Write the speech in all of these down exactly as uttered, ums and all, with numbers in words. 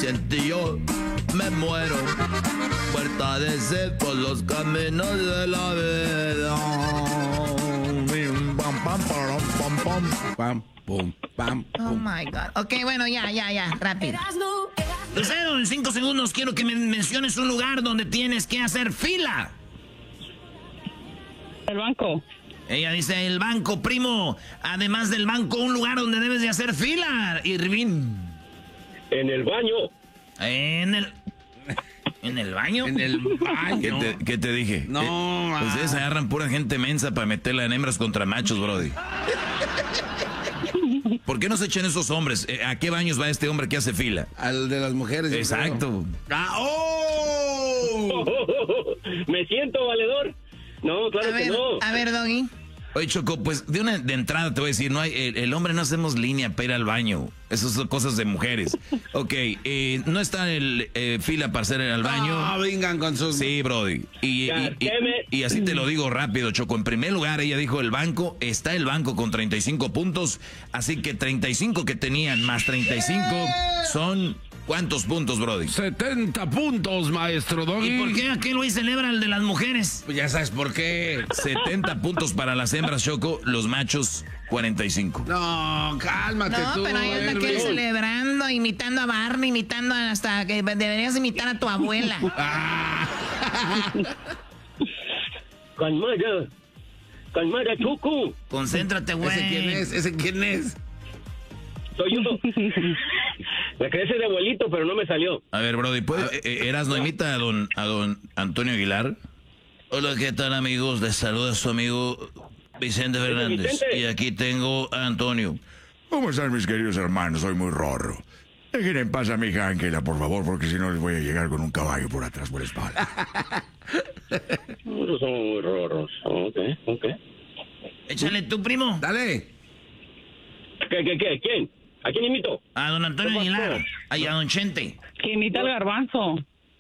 siente yo me muero, muerta de sed por los caminos de la vida. Pam, pam, pam, pam, pam, pam, pum, pam, pum. Oh my God. Ok, bueno, ya, ya, ya, rápido. Lucero, en cinco segundos quiero que me menciones un lugar donde tienes que hacer fila. El banco. Ella dice el banco, primo. Además del banco, un lugar donde debes de hacer fila, Irvin. En el baño. En el... ¿En el baño? En el baño. ¿Qué te, qué te dije? No, eh, Ustedes agarran pura gente mensa para meterla en hembras contra machos, brody. ¿Por qué no se echan esos hombres? ¿A qué baños va este hombre que hace fila? Al de las mujeres. Exacto. Ah, ¡Oh! Me siento valedor. No, claro a ver, que no. A ver, Doggy. Oye, Choco, pues de una de entrada te voy a decir, no hay, el, el hombre no hacemos línea para ir al baño. Esas son cosas de mujeres. Ok, eh, no está el eh, fila para hacer al baño. No, vengan con sus... Sí, brody. Y, y, y, y así te lo digo rápido, Choco. En primer lugar, ella dijo el banco. Está el banco con treinta y cinco puntos. Así que treinta y cinco que tenían más treinta y cinco son... ¿Cuántos puntos, brody? setenta puntos, maestro Doggy. ¿Y por qué aquel güey celebra el de las mujeres? Pues ya sabes por qué. setenta puntos para las hembras, Choco. Los machos, cuarenta y cinco. No, cálmate no, tú. No, pero ahí anda que celebrando, imitando a Barney, imitando hasta que deberías imitar a tu abuela. Ah. Calmada. Calmada, Choco. Concéntrate, güey. ¿Ese quién es? ¿Ese quién es? Soy yo. Me crece de abuelito, pero no me salió. A ver, brody, ¿puede, eh, Erasno, imita a don, a don Antonio Aguilar? Hola, ¿qué tal, amigos? Les saluda su amigo Vicente Fernández. Vicente. Y aquí tengo a Antonio. ¿Cómo están, mis queridos hermanos? Soy muy rorro. Dejen en paz a mi hija Ángela, por favor, porque si no les voy a llegar con un caballo por atrás, por la espalda. Son muy rorros. Ok, ok. Échale tú, primo. Dale. ¿Qué, qué, qué? ¿Quién? ¿A quién imito? A don Antonio Aguilar. Ay, a don Chente. Que imita el garbanzo.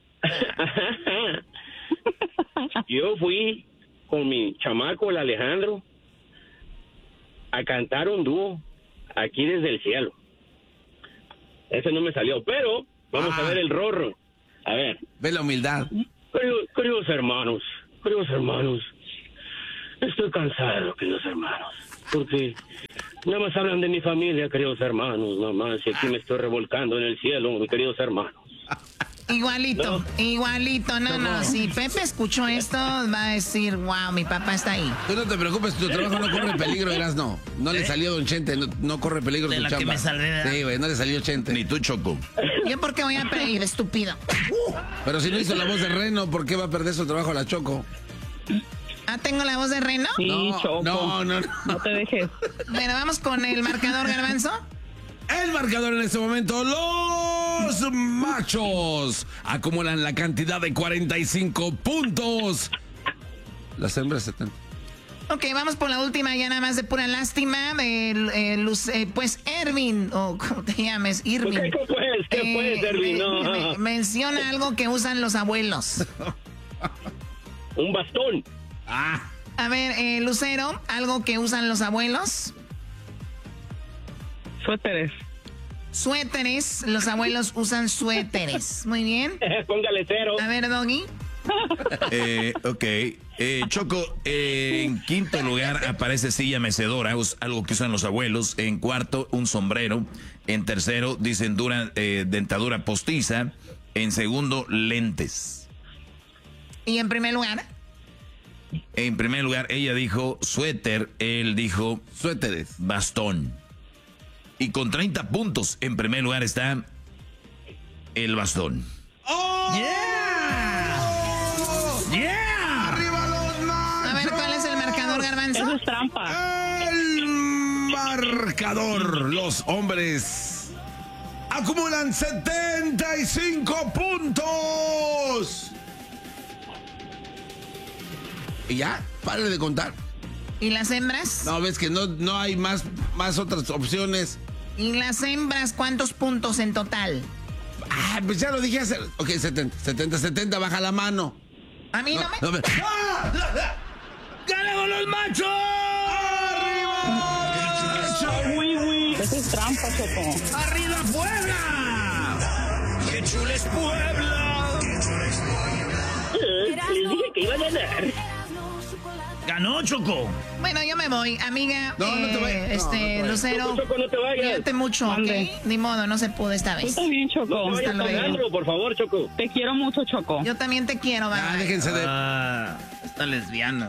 Yo fui con mi chamaco, el Alejandro, a cantar un dúo aquí desde el cielo. Ese no me salió, pero vamos Ah. a ver el rorro. A ver. Ve la humildad. Queridos, queridos hermanos, queridos hermanos, estoy cansado, queridos hermanos, porque nada más hablan de mi familia, queridos hermanos, nada más, y aquí me estoy revolcando en el cielo, mis queridos hermanos. Igualito, No. igualito. No, no, si Pepe escuchó esto, va a decir, wow, mi papá está ahí. Tú no te preocupes, tu trabajo no corre peligro, Erasno. No le salió Don Chente, no, no corre peligro De tu la que chamba. me salvé, ¿verdad? Sí, güey, no le salió Chente. Ni tú, Choco. ¿Yo por qué voy a pedir, estúpido? Pero si no hizo la voz de Reno, ¿por qué va a perder su trabajo la Choco? Ah, ¿tengo la voz de Reno? Sí, No, Choco. no, no, no. No te dejes. Bueno, vamos con el marcador, Garbanzo. El marcador en este momento, los machos acumulan la cantidad de cuarenta y cinco puntos. Las hembras setenta. Ok, vamos por la última, ya nada más de pura lástima. El, el, eh, pues Ervin, o ¿cómo te llames? Irving. ¿Qué pues? ¿Qué Eh, pues, Erwin? me- No. me- menciona algo que usan los abuelos. Un bastón. Ah, A ver, eh, Lucero, algo que usan los abuelos. Suéteres. Suéteres, los abuelos usan suéteres. Muy bien. Póngale cero. A ver, Doggy. Eh, ok. Eh, Choco, eh, en quinto lugar aparece silla mecedora, us- algo que usan los abuelos. En cuarto, un sombrero. En tercero, dicen dura, eh, dentadura postiza. En segundo, lentes. Y en primer lugar, En primer lugar, ella dijo suéter, él dijo suéteres. bastón. Y con treinta puntos, en primer lugar está el bastón. ¡Oh! ¡Yeah! ¡Yeah! ¡Arriba los machos! a ver, ¿cuál es el marcador, Garbanzo? Eso es trampa. El marcador, los hombres acumulan setenta y cinco puntos. ¿Y ya? Pare de contar. ¿Y las hembras? No, ves que no, no hay más, más otras opciones. ¿Y las hembras cuántos puntos en total? Ah, pues ya lo dije hace... Ok, setenta, setenta, setenta, baja la mano. A mí no, me... No, me- ¡Ah! ¡Ganamos los machos! ¡Arriba! Eso es trampa, Choco. ¡Arriba Puebla! ¡Qué chula es Puebla! Eh, les dije que iba a ganar. Ganó, Choco. Bueno, yo me voy, amiga. No, no te eh, vayas. Este, No, no te Lucero. Choco, Choco, no te vayas. Cuídate mucho, ¿ok? Mande. Ni modo, no se pudo esta vez. Está bien, Choco. No te Hasta vayas luego. pagando, por favor, Choco. Te quiero mucho, Choco. Yo también te quiero, bye. Ah, déjense de. Ah, está lesbiana.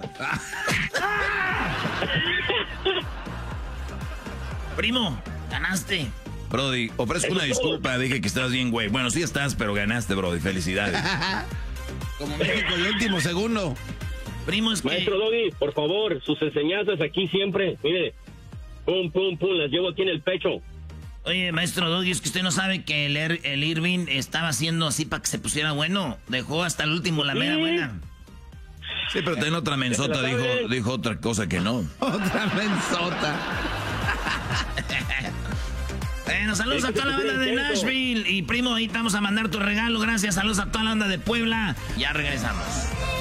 Primo, ganaste. Brody, ofrezco una disculpa, dije que estás bien, güey. Bueno, sí estás, pero ganaste, Brody. Felicidades. Como México, el último segundo. Primo, es que... Maestro Doggy, por favor, sus enseñanzas aquí siempre, mire, pum, pum, pum, las llevo aquí en el pecho. Oye, maestro Doggy, es que usted no sabe que el, Er- el Irving estaba haciendo así para que se pusiera bueno. Dejó hasta el último la mera Sí. buena. Sí, pero también otra mensota Ya te la dijo, sabes. dijo otra cosa que no. Otra mensota. Bueno, saludos a toda la banda de Nashville. Y primo, ahí te vamos a mandar tu regalo. Gracias, saludos a toda la banda de Puebla. Ya regresamos.